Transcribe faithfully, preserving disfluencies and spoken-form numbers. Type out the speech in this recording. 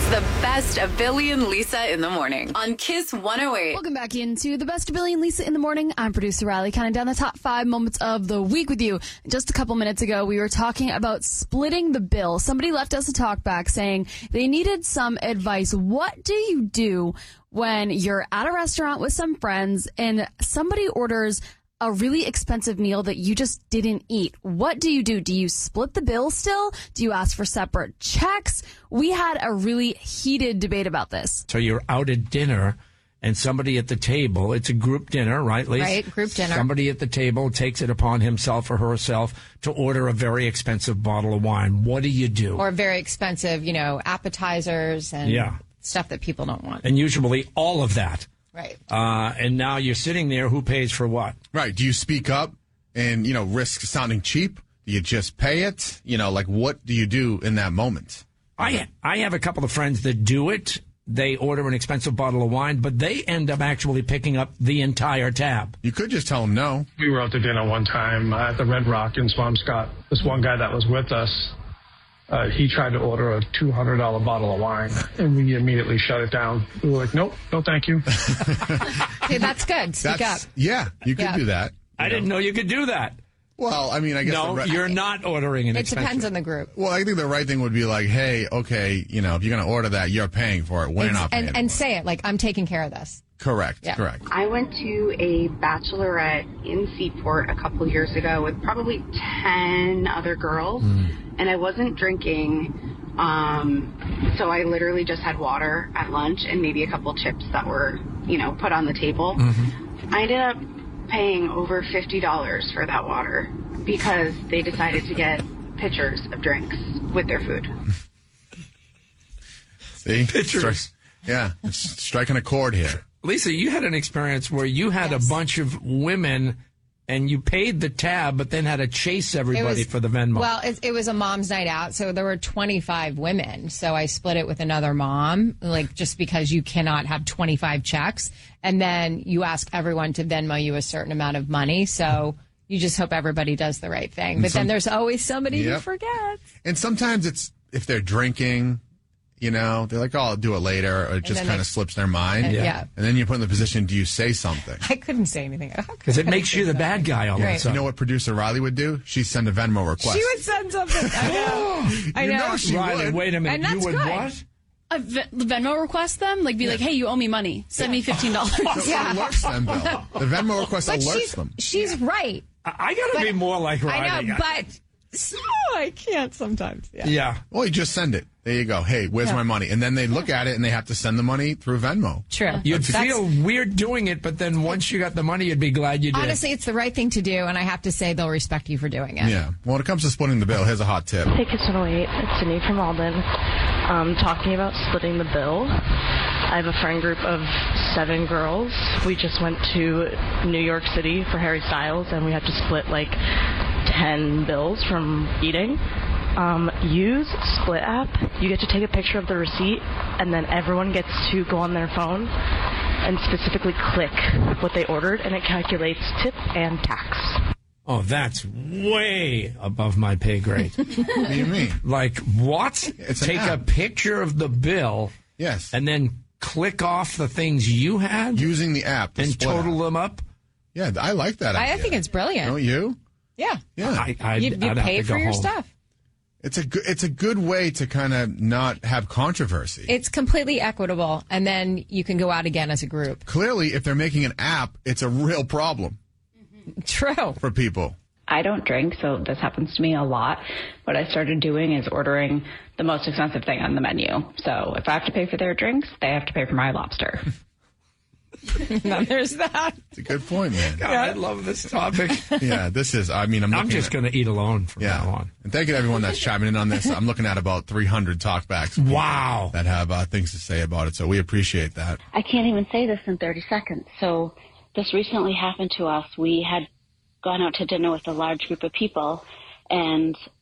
the best of Billy and Lisa in the morning on Kiss one oh eight. Welcome back into the best of Billy and Lisa in the morning. I'm producer Riley, counting down the top five moments of the week with you. Just a couple minutes ago, we were talking about splitting the bill. Somebody left us a talk back saying they needed some advice. What do you do when you're at a restaurant with some friends and somebody orders a really expensive meal that you just didn't eat? What do you do? Do you split the bill still? Do you ask for separate checks? We had a really heated debate about this. So you're out at dinner and somebody at the table, it's a group dinner, right, Lisa? Right, group dinner. Somebody at the table takes it upon himself or herself to order a very expensive bottle of wine. What do you do? Or very expensive, you know, appetizers and yeah. stuff that people don't want. And usually all of that. Right. Uh, and now you're sitting there. Who pays for what? Right. Do you speak up and, you know, risk sounding cheap? Do you just pay it? You know, like, what do you do in that moment? I I have a couple of friends that do it. They order an expensive bottle of wine, but they end up actually picking up the entire tab. You could just tell them no. We were out to dinner one time at the Red Rock in Swampscott. This one guy that was with us, Uh, he tried to order a two hundred dollars bottle of wine, and we immediately shut it down. We were like, nope, no thank you. Hey, that's good. Speak That's, up. Yeah, you could Yeah. do that. I know. didn't know you could do that. Well, I mean, I guess... No, the right, you're not ordering an It expensive... depends on the group. Well, I think the right thing would be like, hey, okay, you know, if you're going to order that, you're paying for it. We're It's- not paying and, for and it. say it, like, I'm taking care of this. Correct, Yeah. correct. I went to a bachelorette in Seaport a couple years ago with probably ten other girls, Mm. and I wasn't drinking, um, so I literally just had water at lunch and maybe a couple chips that were, you know, put on the table. Mm-hmm. I ended up paying over fifty dollars for that water because they decided to get pitchers of drinks with their food. See? Pictures. Stri- yeah, it's striking a chord here. Lisa, you had an experience where you had Yes. a bunch of women and you paid the tab, but then had to chase everybody was- for the Venmo. Well, it, it was a mom's night out, so there were twenty-five women. So I split it with another mom, like just because you cannot have twenty-five checks. And then you ask everyone to Venmo you a certain amount of money. So you just hope everybody does the right thing. But some- then there's always somebody who Yep. forgets. And sometimes it's, if they're drinking, you know, they're like, oh, I'll do it later, or it just then kind they- of slips their mind. And- yeah. And then you're put in the position, do you say something? I couldn't say anything. Because it makes you the bad guy all of a Right. You sudden. know what producer Riley would do? She'd send a Venmo request. She would send something. I know. I You know. know she Riley, would. wait a minute. And You that's would good. what? A v- Venmo request them? Like, be like, hey, you owe me money. Send me fifteen dollars. So it alerts them, Bill. The Venmo request But alerts she's, them. she's right. I, I got to be more like Riley. I know, but so I can't sometimes. Yeah. Yeah. Well, you just send it. There you go. Hey, where's Yeah. my money? And then they look at it and they have to send the money through Venmo. True. You'd That's- feel weird doing it, but then once you got the money, you'd be glad you did. Honestly, it's the right thing to do, and I have to say they'll respect you for doing it. Yeah. Well, when it comes to splitting the bill, here's a hot tip. Hey, Kiss one oh eight. It's Sydney from Alden. Um, talking about splitting the bill. I have a friend group of seven girls. We just went to New York City for Harry Styles, and we had to split like ten bills from eating. Um, use Split app. You get to take a picture of the receipt, and then everyone gets to go on their phone and specifically click what they ordered, and it calculates tip and tax. Oh, that's way above my pay grade. What do you mean? Like, what? It's an Take a app. picture of the bill Yes. and then click off the things you had Using the app. the and Split total app. them up? Yeah, I like that I, idea. I think it's brilliant. Don't you? Yeah. Yeah. I, I'd, You, you I'd have pay to for go your home. stuff. It's a good, it's a good way to kind of not have controversy. It's completely equitable, and then you can go out again as a group. Clearly, if they're making an app, it's a real problem True. for people. I don't drink, so this happens to me a lot. What I started doing is ordering the most expensive thing on the menu. So if I have to pay for their drinks, they have to pay for my lobster. Now there's that. It's a good point, man. God, I love this topic. Yeah, this is, I mean, I'm I'm looking just at, going to eat alone from yeah. now on. And thank you to everyone that's chiming in on this. I'm looking at about three hundred talkbacks. Wow. That have uh, things to say about it. So we appreciate that. I can't even say this in thirty seconds. So this recently happened to us. We had gone out to dinner with a large group of people, and